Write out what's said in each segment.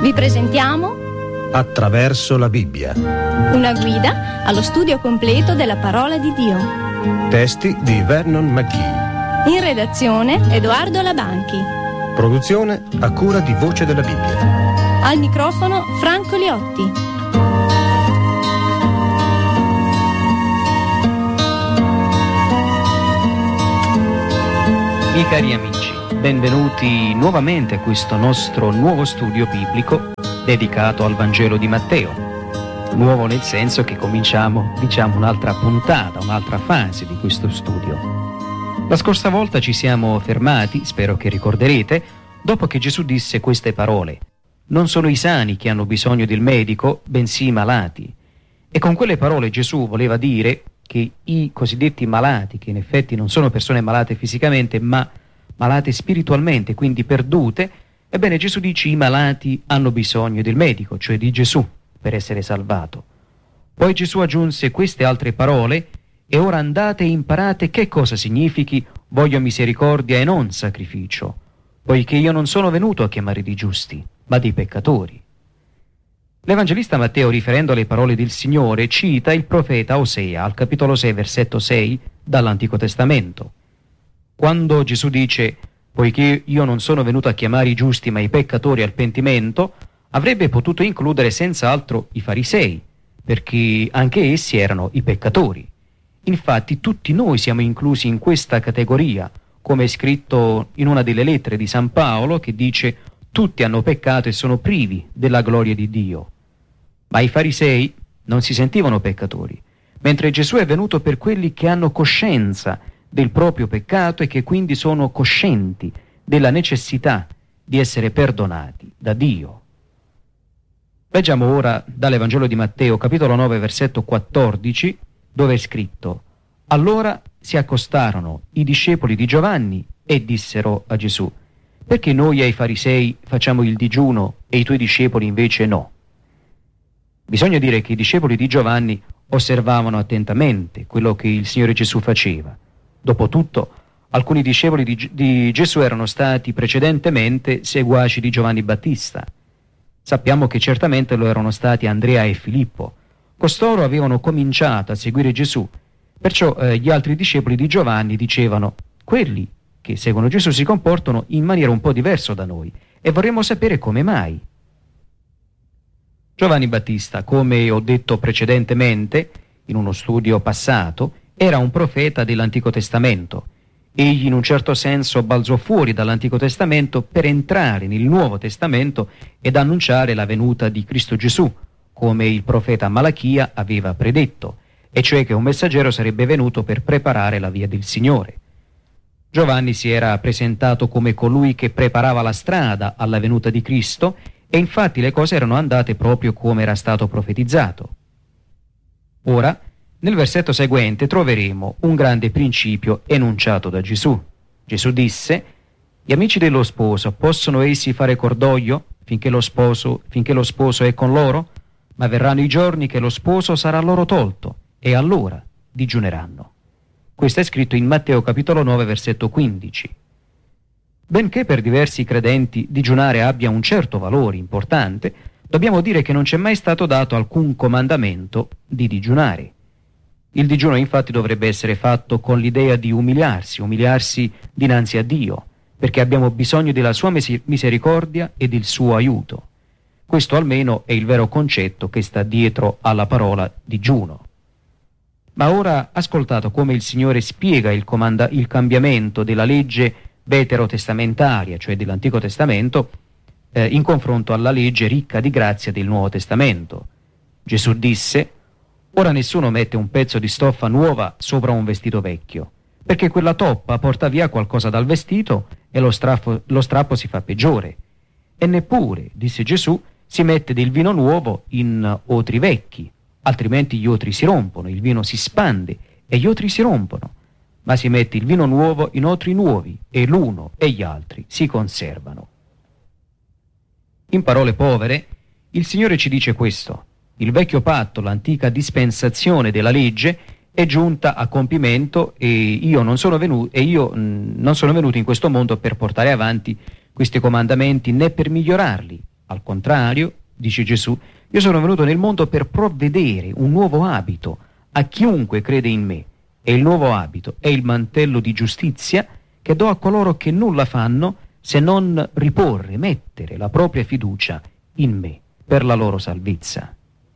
Vi presentiamo Attraverso la Bibbia. una guida allo studio completo della parola di Dio. Testi di Vernon McGee. In redazione Edoardo Labanchi. Produzione a cura di Voce della Bibbia. Al microfono Franco Liotti. Miei cari amici, benvenuti nuovamente a questo nostro nuovo studio biblico dedicato al Vangelo di Matteo. Nuovo nel senso che cominciamo, un'altra puntata, un'altra fase di questo studio. La scorsa volta ci siamo fermati, spero che ricorderete, dopo che Gesù disse queste parole: non sono i sani che hanno bisogno del medico, bensì i malati. E con quelle parole Gesù voleva dire che i cosiddetti malati, che in effetti non sono persone malate fisicamente, ma malate spiritualmente, quindi perdute, ebbene Gesù dice i malati hanno bisogno del medico, cioè di Gesù, per essere salvato. Poi Gesù aggiunse queste altre parole: e ora andate e imparate che cosa significhi voglio misericordia e non sacrificio, poiché io non sono venuto a chiamare di giusti, ma di peccatori. L'Evangelista Matteo, riferendo alle parole del Signore, cita il profeta Osea al capitolo 6, versetto 6 dall'Antico Testamento. Quando Gesù dice poiché io non sono venuto a chiamare i giusti ma i peccatori al pentimento, avrebbe potuto includere senz'altro i farisei, perché anche essi erano i peccatori. Infatti tutti noi siamo inclusi in questa categoria, come è scritto in una delle lettere di San Paolo, che dice tutti hanno peccato e sono privi della gloria di Dio. Ma i farisei non si sentivano peccatori, mentre Gesù è venuto per quelli che hanno coscienza del proprio peccato e che quindi sono coscienti della necessità di essere perdonati da Dio. Leggiamo ora dall'Evangelo di Matteo, capitolo 9, versetto 14, dove è scritto: allora si accostarono i discepoli di Giovanni e dissero a Gesù: perché noi ai farisei facciamo il digiuno e i tuoi discepoli invece no? Bisogna dire che i discepoli di Giovanni osservavano attentamente quello che il Signore Gesù faceva. Dopotutto, alcuni discepoli di Gesù erano stati precedentemente seguaci di Giovanni Battista. Sappiamo che certamente lo erano stati Andrea e Filippo. Costoro avevano cominciato a seguire Gesù, perciò gli altri discepoli di Giovanni dicevano: quelli che seguono Gesù si comportano in maniera un po' diversa da noi e vorremmo sapere come mai. Giovanni Battista, come ho detto precedentemente in uno studio passato, era un profeta dell'Antico Testamento. Egli in un certo senso balzò fuori dall'Antico Testamento per entrare nel Nuovo Testamento ed annunciare la venuta di Cristo Gesù, come il profeta Malachia aveva predetto, e cioè che un messaggero sarebbe venuto per preparare la via del Signore. Giovanni si era presentato come colui che preparava la strada alla venuta di Cristo, e infatti le cose erano andate proprio come era stato profetizzato. Ora, nel versetto seguente troveremo un grande principio enunciato da Gesù. Gesù disse: gli amici dello sposo possono essi fare cordoglio finché lo sposo è con loro? Ma verranno i giorni che lo sposo sarà loro tolto, e allora digiuneranno. Questo è scritto in Matteo capitolo 9, versetto 15. Benché per diversi credenti digiunare abbia un certo valore importante, dobbiamo dire che non c'è mai stato dato alcun comandamento di digiunare. Il digiuno infatti dovrebbe essere fatto con l'idea di umiliarsi dinanzi a Dio, perché abbiamo bisogno della sua misericordia e del suo aiuto. Questo almeno è il vero concetto che sta dietro alla parola digiuno. Ma ora ascoltate come il Signore spiega il cambiamento della legge veterotestamentaria, cioè dell'Antico Testamento, in confronto alla legge ricca di grazia del Nuovo Testamento. Gesù disse: ora nessuno mette un pezzo di stoffa nuova sopra un vestito vecchio, perché quella toppa porta via qualcosa dal vestito e lo strappo si fa peggiore. E neppure, disse Gesù, si mette del vino nuovo in otri vecchi, altrimenti gli otri si rompono, il vino si spande e gli otri si rompono. Ma si mette il vino nuovo in otri nuovi, e l'uno e gli altri si conservano. In parole povere, il Signore ci dice questo: il vecchio patto, l'antica dispensazione della legge, è giunta a compimento e io non sono venuto in questo mondo per portare avanti questi comandamenti né per migliorarli, Al contrario, dice Gesù, io sono venuto nel mondo per provvedere un nuovo abito a chiunque crede in me, e il nuovo abito è il mantello di giustizia che do a coloro che nulla fanno se non riporre, mettere la propria fiducia in me per la loro salvezza.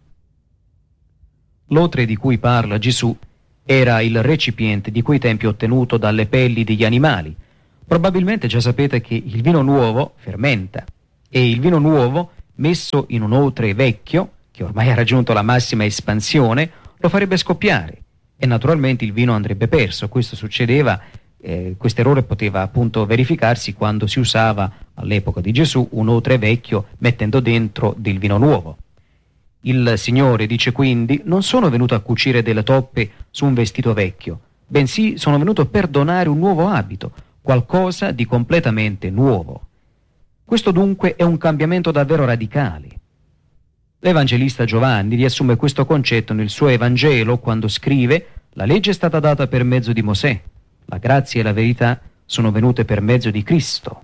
L'otre di cui parla Gesù era il recipiente di quei tempi ottenuto dalle pelli degli animali. Probabilmente già sapete che il vino nuovo fermenta, e il vino nuovo messo in un otre vecchio, che ormai ha raggiunto la massima espansione, lo farebbe scoppiare e naturalmente il vino andrebbe perso. Questo succedeva, questo errore poteva appunto verificarsi quando si usava all'epoca di Gesù un otre vecchio mettendo dentro del vino nuovo. Il Signore dice quindi: non sono venuto a cucire delle toppe su un vestito vecchio, bensì sono venuto per donare un nuovo abito, qualcosa di completamente nuovo. Questo dunque è un cambiamento davvero radicale. L'Evangelista Giovanni riassume questo concetto nel suo Evangelo quando scrive: la legge è stata data per mezzo di Mosè, la grazia e la verità sono venute per mezzo di Cristo.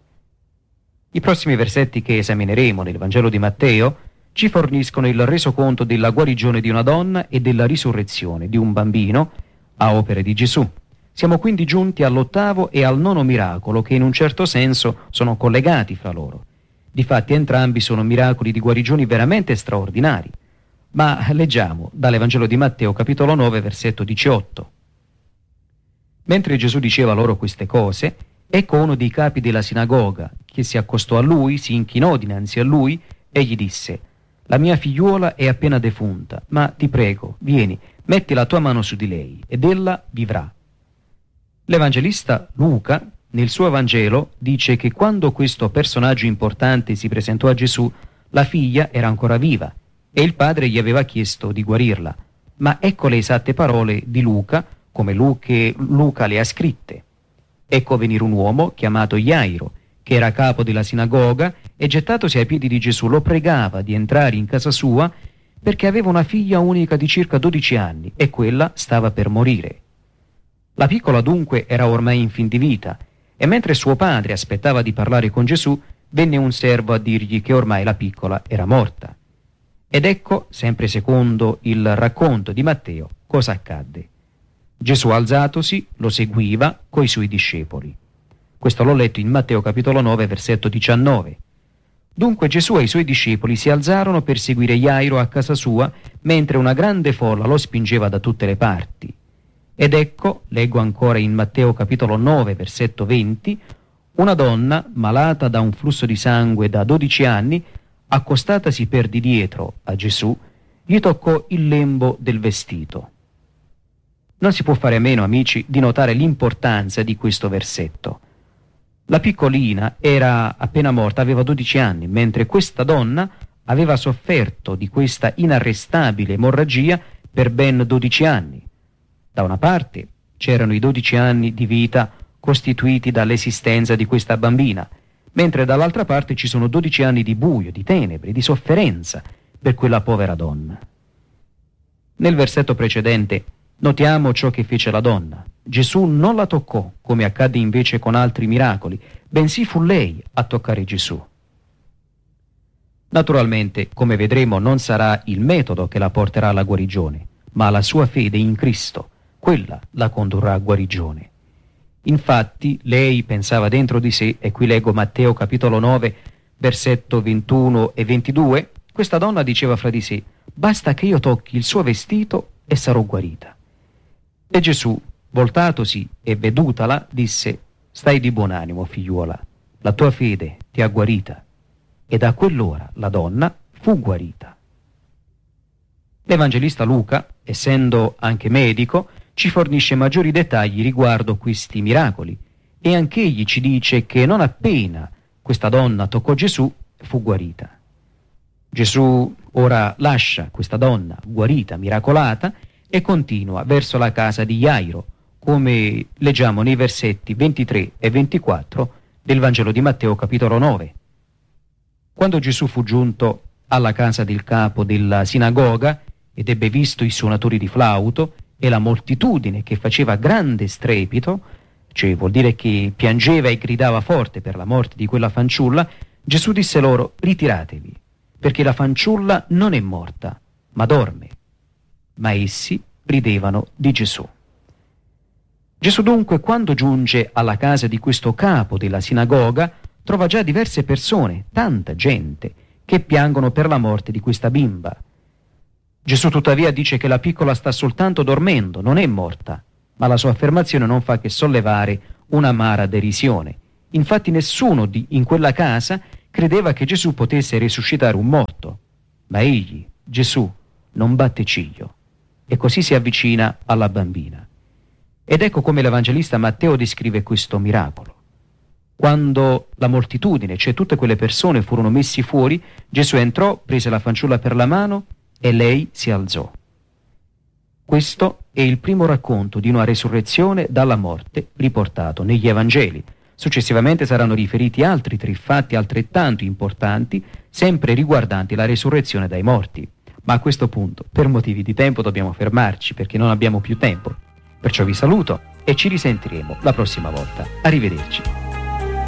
I prossimi versetti che esamineremo nel Vangelo di Matteo ci forniscono il resoconto della guarigione di una donna e della risurrezione di un bambino a opere di Gesù. Siamo quindi giunti all'8° e al 9° miracolo, che in un certo senso sono collegati fra loro. Difatti entrambi sono miracoli di guarigioni veramente straordinari. Ma leggiamo dall'Evangelo di Matteo, capitolo 9, versetto 18. Mentre Gesù diceva loro queste cose, ecco uno dei capi della sinagoga, che si accostò a lui, si inchinò dinanzi a lui e gli disse: la mia figliuola è appena defunta, ma ti prego, vieni, metti la tua mano su di lei, ed ella vivrà. L'Evangelista Luca, nel suo Vangelo, dice che quando questo personaggio importante si presentò a Gesù, la figlia era ancora viva e il padre gli aveva chiesto di guarirla. Ma ecco le esatte parole di Luca, come Luca le ha scritte. Ecco venire un uomo chiamato Jairo, che era capo della sinagoga, e gettatosi ai piedi di Gesù lo pregava di entrare in casa sua perché aveva una figlia unica di circa 12 anni e quella stava per morire. La piccola dunque era ormai in fin di vita, e mentre suo padre aspettava di parlare con Gesù, venne un servo a dirgli che ormai la piccola era morta. Ed ecco, sempre secondo il racconto di Matteo, cosa accadde. Gesù, alzatosi, lo seguiva coi suoi discepoli. Questo l'ho letto in Matteo capitolo 9, versetto 19. Dunque Gesù e i suoi discepoli si alzarono per seguire Jairo a casa sua, mentre una grande folla lo spingeva da tutte le parti. Ed ecco, leggo ancora in Matteo capitolo 9, versetto 20, una donna, malata da un flusso di sangue da 12 anni, accostatasi per di dietro a Gesù, gli toccò il lembo del vestito. Non si può fare a meno, amici, di notare l'importanza di questo versetto. La piccolina era appena morta, aveva 12 anni, mentre questa donna aveva sofferto di questa inarrestabile emorragia per ben 12 anni. Da una parte c'erano i 12 anni di vita costituiti dall'esistenza di questa bambina, mentre dall'altra parte ci sono 12 anni di buio, di tenebre, di sofferenza per quella povera donna. Nel versetto precedente notiamo ciò che fece la donna. Gesù non la toccò, come accadde invece con altri miracoli, bensì fu lei a toccare Gesù. Naturalmente, come vedremo, non sarà il metodo che la porterà alla guarigione, ma la sua fede in Cristo, quella la condurrà a guarigione. Infatti, lei pensava dentro di sé, e qui leggo Matteo capitolo 9, versetto 21 e 22, questa donna diceva fra di sé: basta che io tocchi il suo vestito e sarò guarita. E Gesù, voltatosi e vedutala, disse: stai di buon animo, figliuola, la tua fede ti ha guarita. E da quell'ora la donna fu guarita. L'Evangelista Luca, essendo anche medico, ci fornisce maggiori dettagli riguardo questi miracoli, e anch'egli ci dice che non appena questa donna toccò Gesù, fu guarita. Gesù ora lascia questa donna guarita, miracolata, e continua verso la casa di Jairo, come leggiamo nei versetti 23 e 24 del Vangelo di Matteo capitolo 9. Quando Gesù fu giunto alla casa del capo della sinagoga ed ebbe visto i suonatori di flauto e la moltitudine che faceva grande strepito, cioè vuol dire che piangeva e gridava forte per la morte di quella fanciulla, Gesù disse loro: ritiratevi, perché la fanciulla non è morta, ma dorme. Ma essi ridevano di Gesù. Gesù dunque, quando giunge alla casa di questo capo della sinagoga, trova già diverse persone, tanta gente, che piangono per la morte di questa bimba. Gesù tuttavia dice che la piccola sta soltanto dormendo, non è morta, ma la sua affermazione non fa che sollevare un'amara derisione. Infatti nessuno in quella casa credeva che Gesù potesse risuscitare un morto, ma egli, Gesù, non batte ciglio e così si avvicina alla bambina. Ed ecco come l'Evangelista Matteo descrive questo miracolo. Quando la moltitudine, cioè tutte quelle persone, furono messi fuori, Gesù entrò, prese la fanciulla per la mano e lei si alzò. Questo è il primo racconto di una resurrezione dalla morte riportato negli Evangeli. Successivamente saranno riferiti altri 3 fatti altrettanto importanti, sempre riguardanti la resurrezione dai morti. Ma a questo punto, per motivi di tempo, dobbiamo fermarci perché non abbiamo più tempo. Perciò vi saluto e ci risentiremo la prossima volta. Arrivederci.